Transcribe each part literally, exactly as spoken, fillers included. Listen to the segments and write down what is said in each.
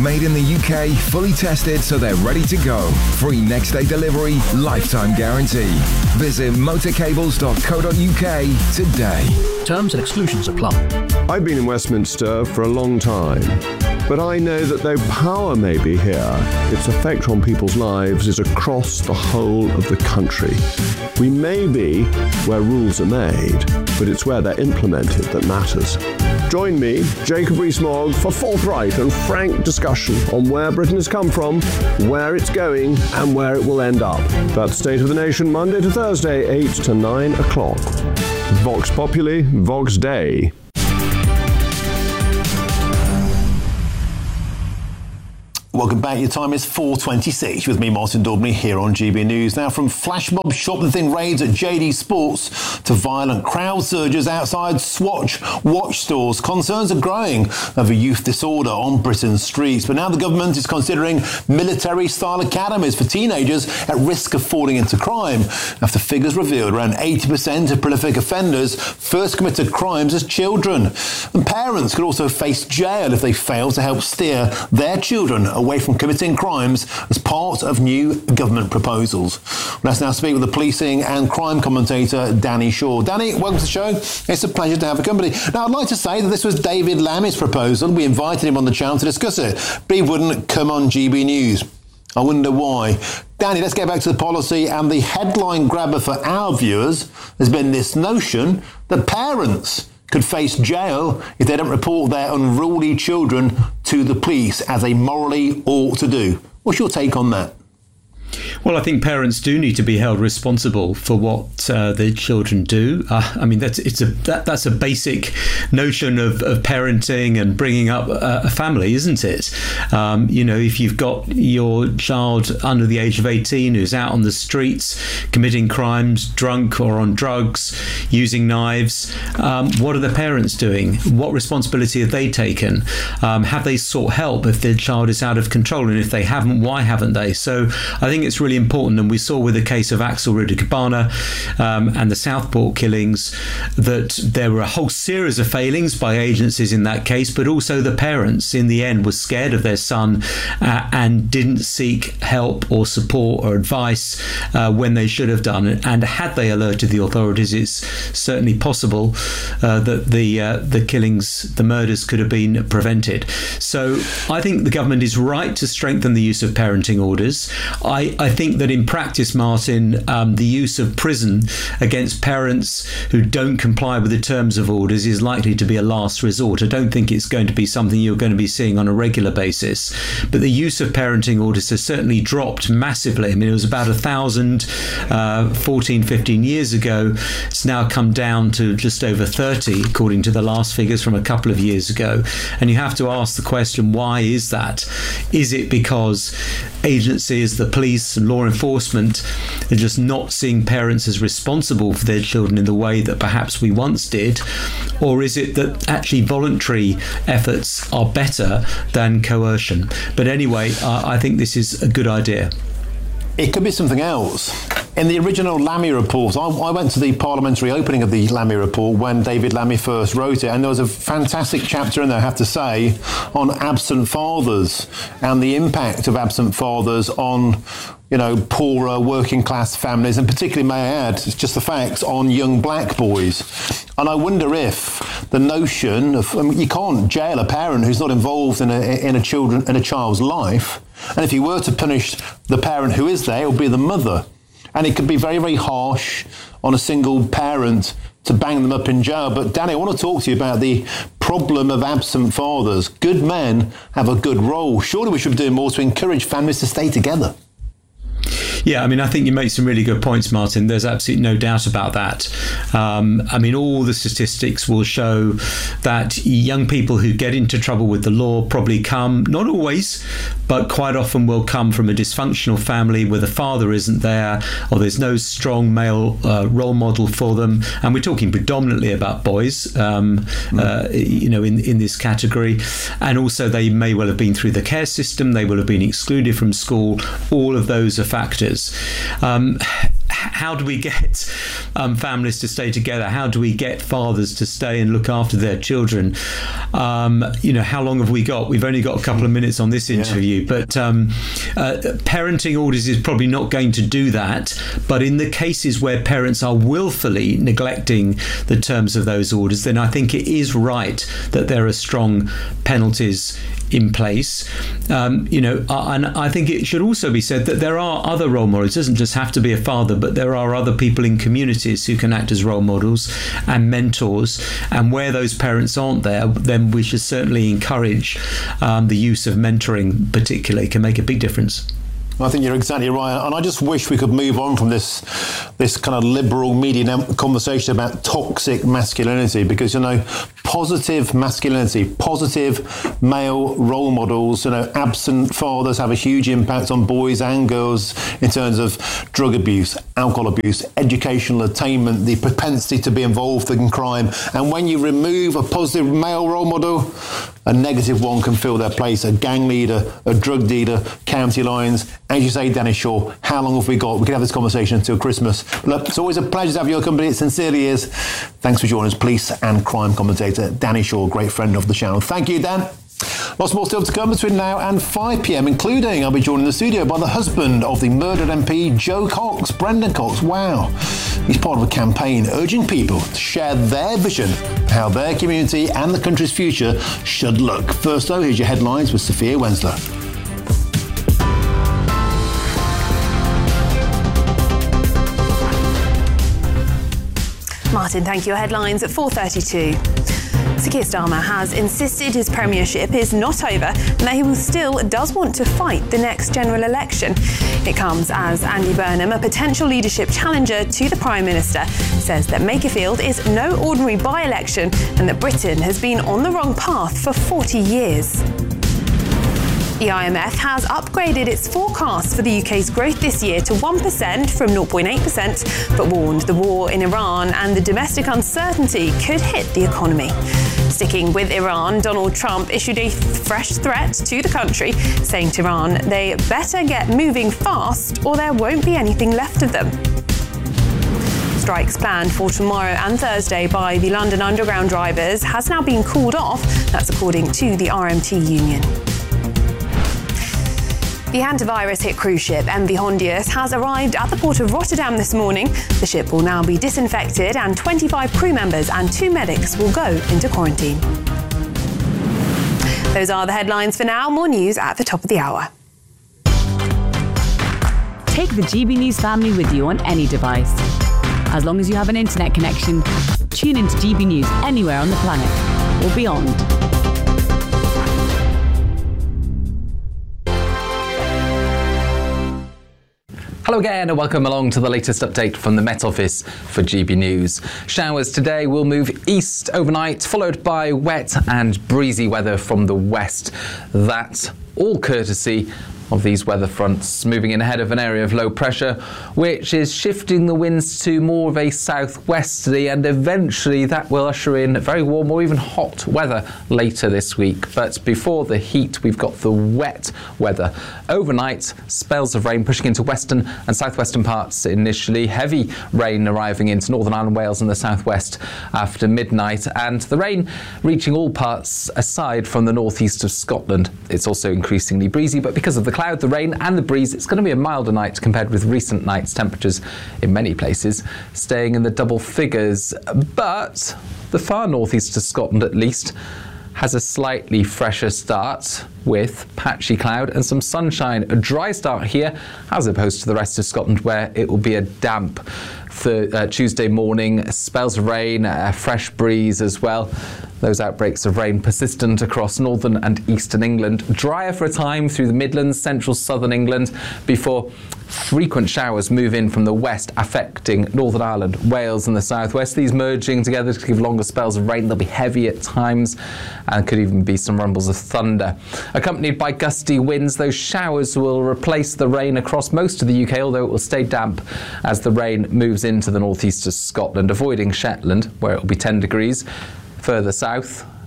Made in the U K, fully tested so they're ready to go. Free next day delivery, lifetime guarantee. Visit motorcables dot co dot uk today. Terms and exclusions apply. I've been in Westminster for a long time, but I know that though power may be here, its effect on people's lives is across the whole of the country. We may be where rules are made, but it's where they're implemented that matters. Join me, Jacob Rees-Mogg, for forthright and frank discussion on where Britain has come from, where it's going, and where it will end up. That's State of the Nation, Monday to Thursday, eight to nine o'clock. Vox Populi, Vox Dei. Welcome back. Your time is four twenty-six with me, Martin Daubney, here on G B News. Now, from flash mob shoplifting raids at J D Sports to violent crowd surges outside Swatch watch stores, concerns are growing over youth disorder on Britain's streets. But now the government is considering military-style academies for teenagers at risk of falling into crime, after figures revealed around eighty percent of prolific offenders first committed crimes as children. And parents could also face jail if they fail to help steer their children away away from committing crimes as part of new government proposals. Let's now speak with the policing and crime commentator, Danny Shaw. Danny, welcome to the show. It's a pleasure to have a company. Now, I'd like to say that this was David Lammy's proposal. We invited him on the channel to discuss it, but he wouldn't come on G B News. I wonder why. Danny, let's get back to the policy, and the headline grabber for our viewers has been this notion that parents could face jail if they don't report their unruly children to the police, as they morally ought to do. What's your take on that? Well, I think parents do need to be held responsible for what uh, their children do. Uh, I mean, that's it's a that, that's a basic notion of, of parenting and bringing up a, a family, isn't it? Um, you know, if you've got your child under the age of eighteen who's out on the streets committing crimes, drunk or on drugs, using knives, um, what are the parents doing? What responsibility have they taken? Um, have they sought help if their child is out of control? And if they haven't, why haven't they? So I think it's really important, and we saw with the case of Axel Rudikabana um, and the Southport killings that there were a whole series of failings by agencies in that case, but also the parents in the end were scared of their son uh, and didn't seek help or support or advice uh, when they should have done. And had they alerted the authorities, it's certainly possible uh, that the uh, the killings, the murders could have been prevented. So I think the government is right to strengthen the use of parenting orders. I, I think that in practice, Martin, um, the use of prison against parents who don't comply with the terms of orders is likely to be a last resort. I don't think it's going to be something you're going to be seeing on a regular basis. But the use of parenting orders has certainly dropped massively. I mean, it was about a thousand uh, fourteen, fifteen years ago. It's now come down to just over thirty, according to the last figures from a couple of years ago. And you have to ask the question, why is that? Is it because agencies, the police and law enforcement, are just not seeing parents as responsible for their children in the way that perhaps we once did? Or is it that actually voluntary efforts are better than coercion? But anyway, uh, I think this is a good idea. It could be something else. In the original Lammy report, I, I went to the parliamentary opening of the Lammy report when David Lammy first wrote it, and there was a fantastic chapter in there, I have to say, on absent fathers and the impact of absent fathers on, you know, poorer working class families, and particularly, may I add, it's just the facts, on young black boys. And I wonder if the notion of, I mean, you can't jail a parent who's not involved in a in a children in a child's life, and if you were to punish the parent who is there, it would be the mother. And it could be very, very harsh on a single parent to bang them up in jail. But Danny, I want to talk to you about the problem of absent fathers. Good men have a good role. Surely we should be doing more to encourage families to stay together. Yeah, I mean, I think you make some really good points, Martin. There's absolutely no doubt about that. Um, I mean, all the statistics will show that young people who get into trouble with the law probably come, not always, but quite often will come from a dysfunctional family where the father isn't there, or there's no strong male uh, role model for them. And we're talking predominantly about boys, um, mm. uh, you know, in, in this category. And also they may well have been through the care system, they will have been excluded from school. All of those are factors. Um, how do we get um, families to stay together? How do we get fathers to stay and look after their children? Um, you know, how long have we got? We've only got a couple of minutes on this interview, yeah. but um, uh, parenting orders is probably not going to do that. But in the cases where parents are willfully neglecting the terms of those orders, then I think it is right that there are strong penalties in place. Um, you know, and I think it should also be said that there are other role models. It doesn't just have to be a father, but there are other people in communities who can act as role models and mentors. And where those parents aren't there, then we should certainly encourage um, the use of mentoring, particularly, can make a big difference. I think you're exactly right, and I just wish we could move on from this this kind of liberal media conversation about toxic masculinity, because, you know, positive masculinity, positive male role models, you know, absent fathers have a huge impact on boys and girls in terms of drug abuse, alcohol abuse, educational attainment, the propensity to be involved in crime. And when you remove a positive male role model, a negative one can fill their place. A gang leader, a drug dealer, county lines. As you say, Danny Shaw, how long have we got? We could have this conversation until Christmas. Look, it's always a pleasure to have your company. It sincerely is. Thanks for joining us, police and crime commentator Danny Shaw, great friend of the channel. Thank you, Dan. Lots more still to come between now and five p.m, including I'll be joined in the studio by the husband of the murdered M P, Joe Cox, Brendan Cox. Wow. He's part of a campaign urging people to share their vision, how their community and the country's future should look. First, though, here's your headlines with Sophia Wensler. Martin, thank you. Headlines at four thirty-two. Sir Keir Starmer has insisted his premiership is not over and that he will still does want to fight the next general election. It comes as Andy Burnham, a potential leadership challenger to the Prime Minister, says that Makerfield is no ordinary by-election and that Britain has been on the wrong path for forty years. The I M F has upgraded its forecast for the U K's growth this year to one percent from zero point eight percent, but warned the war in Iran and the domestic uncertainty could hit the economy. Sticking with Iran, Donald Trump issued a fresh threat to the country, saying to Iran they better get moving fast or there won't be anything left of them. Strikes planned for tomorrow and Thursday by the London Underground drivers has now been called off. That's according to the R M T union. The antivirus-hit cruise ship M V Hondius has arrived at the port of Rotterdam this morning. The ship will now be disinfected and twenty-five crew members and two medics will go into quarantine. Those are the headlines for now. More news at the top of the hour. Take the G B News family with you on any device. As long as you have an internet connection, tune into G B News anywhere on the planet or beyond. Hello again and welcome along to the latest update from the Met Office for G B News. Showers today will move east overnight, followed by wet and breezy weather from the west. That all courtesy of these weather fronts, moving in ahead of an area of low pressure, which is shifting the winds to more of a southwesterly, and eventually that will usher in very warm or even hot weather later this week. But before the heat, we've got the wet weather. Overnight, spells of rain pushing into western and southwestern parts initially, heavy rain arriving into Northern Ireland, Wales and the southwest after midnight, and the rain reaching all parts aside from the northeast of Scotland. It's also increasingly breezy, but because of the cloud, the rain and the breeze, it's going to be a milder night compared with recent nights. Temperatures in many places staying in the double figures, but the far northeast of Scotland at least has a slightly fresher start with patchy cloud and some sunshine. A dry start here as opposed to the rest of Scotland where it will be a damp for uh, Tuesday morning. Spells of rain, a fresh breeze as well. Those outbreaks of rain persistent across northern and eastern England. Drier for a time through the Midlands, central southern England before frequent showers move in from the west, affecting Northern Ireland, Wales and the southwest. These merging together to give longer spells of rain. They'll be heavy at times and could even be some rumbles of thunder. Accompanied by gusty winds, those showers will replace the rain across most of the U K, although it will stay damp as the rain moves into the northeast of Scotland, avoiding Shetland, where it will be ten degrees. Further south,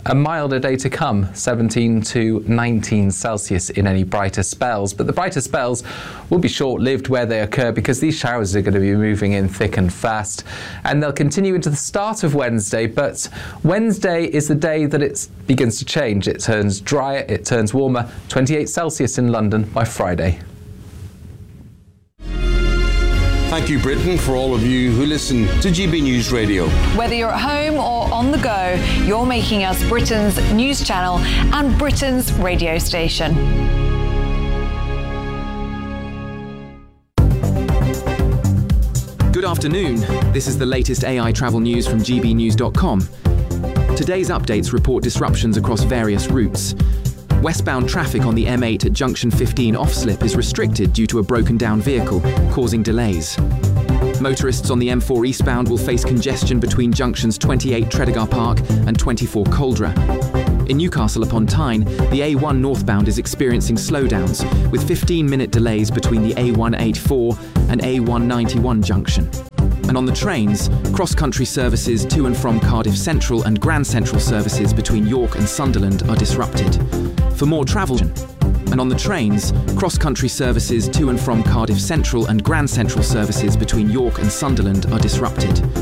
A milder day to come, seventeen to nineteen Celsius in any brighter spells. But the brighter spells will be short-lived where they occur because these showers are going to be moving in thick and fast. And they'll continue into the start of Wednesday. But Wednesday is the day that it begins to change. It turns drier, it turns warmer, twenty-eight Celsius in London by Friday. Thank you, Britain, for all of you who listen to G B News Radio. Whether you're at home or on the go, you're making us Britain's news channel and Britain's radio station. Good afternoon. This is the latest A I travel news from G B news dot com. Today's updates report disruptions across various routes. Westbound traffic on the M eight at junction fifteen off-slip is restricted due to a broken down vehicle, causing delays. Motorists on the M four eastbound will face congestion between junctions twenty-eight Tredegar Park and twenty-four Caldra. In Newcastle upon Tyne, the A one northbound is experiencing slowdowns, with fifteen minute delays between the A one eighty-four and A one ninety-one junction. And on the trains, cross-country services to and from Cardiff Central and Grand Central services between York and Sunderland are disrupted. For more travel, and on the trains, cross-country services to and from Cardiff Central and Grand Central services between York and Sunderland are disrupted.